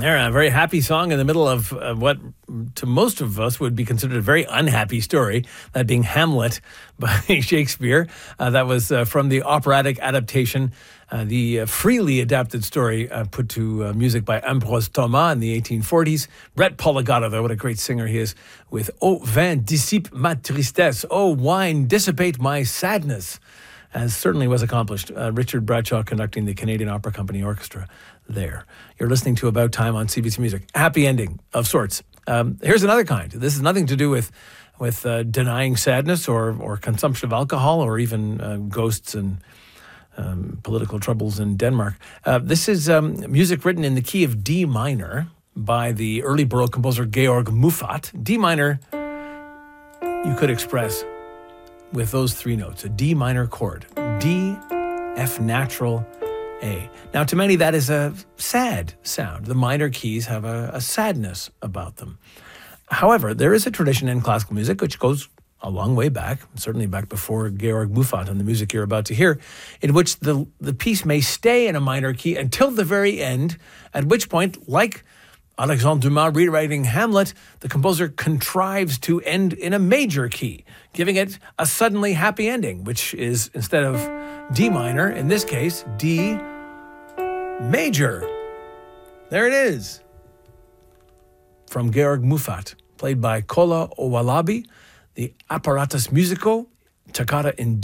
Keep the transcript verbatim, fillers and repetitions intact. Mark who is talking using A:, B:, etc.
A: There, a very happy song in the middle of uh, what to most of us would be considered a very unhappy story, that being Hamlet by Shakespeare. Uh, that was uh, from the operatic adaptation, uh, the uh, freely adapted story uh, put to uh, music by Ambroise Thomas in the eighteen forties. Brett Poligata, though, what a great singer he is, with "Oh vin dissipe ma tristesse," "Oh wine dissipate my sadness," as certainly was accomplished. Uh, Richard Bradshaw conducting the Canadian Opera Company Orchestra there. You're listening to About Time on C B C Music. Happy ending of sorts. Um, here's another kind. This has nothing to do with with uh, denying sadness or or consumption of alcohol or even uh, ghosts and um, political troubles in Denmark. Uh, this is um, music written in the key of D minor by the early Baroque composer Georg Muffat. D minor, you could express with those three notes, a D minor chord. D, F natural, A. Now, to many, that is a sad sound. The minor keys have a, a sadness about them. However, there is a tradition in classical music which goes a long way back, certainly back before Georg Muffat and the music you're about to hear, in which the, the piece may stay in a minor key until the very end, at which point, like Alexandre Dumas rewriting Hamlet, the composer contrives to end in a major key, giving it a suddenly happy ending, which is, instead of D minor, in this case, D major. There it is. From Georg Muffat, played by Kola Owalabi, the Apparatus Musico, Toccata in D.